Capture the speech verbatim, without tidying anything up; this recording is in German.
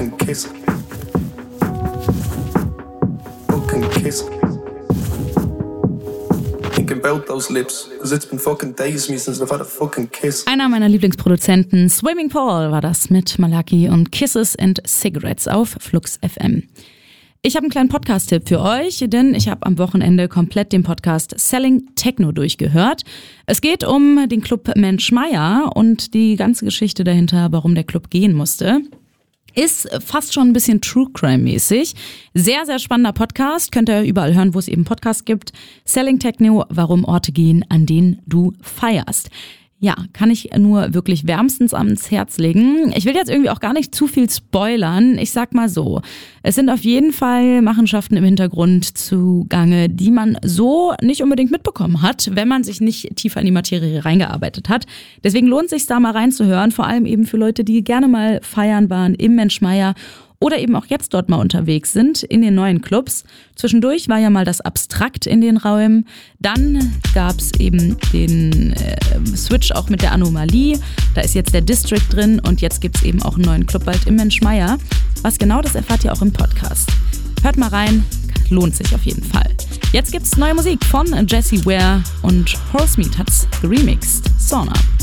fucking kiss. Fucking kiss. Thinking about those lips, cause it's been fucking days me since I've had a fucking kiss. Einer meiner Lieblingsproduzenten, Swimming Paul, war das mit Malaki und Kisses and Cigarettes auf Flux F M. Ich habe einen kleinen Podcast-Tipp für euch, denn ich habe am Wochenende komplett den Podcast Selling Techno durchgehört. Es geht um den Club Mensch Meier und die ganze Geschichte dahinter, warum der Club gehen musste. Ist fast schon ein bisschen True Crime-mäßig. Sehr, sehr spannender Podcast. Könnt ihr überall hören, wo es eben Podcasts gibt. Selling Techno, warum Orte gehen, an denen du feierst. Ja, kann ich nur wirklich wärmstens ans Herz legen. Ich will jetzt irgendwie auch gar nicht zu viel spoilern. Ich sag mal so, es sind auf jeden Fall Machenschaften im Hintergrund zugange, die man so nicht unbedingt mitbekommen hat, wenn man sich nicht tiefer in die Materie reingearbeitet hat. Deswegen lohnt es sich da mal reinzuhören, vor allem eben für Leute, die gerne mal feiern waren im Mensch Meier oder eben auch jetzt dort mal unterwegs sind in den neuen Clubs. Zwischendurch war ja mal das Abstrakt in den Räumen. Dann gab es eben den äh, Switch auch mit der Anomalie. Da ist jetzt der District drin und jetzt gibt es eben auch einen neuen Club bald im Mensch Meier. Was genau, das erfahrt ihr auch im Podcast. Hört mal rein, lohnt sich auf jeden Fall. Jetzt gibt's neue Musik von Jessie Ware und Horsemeat hat's geremixed. Sauna.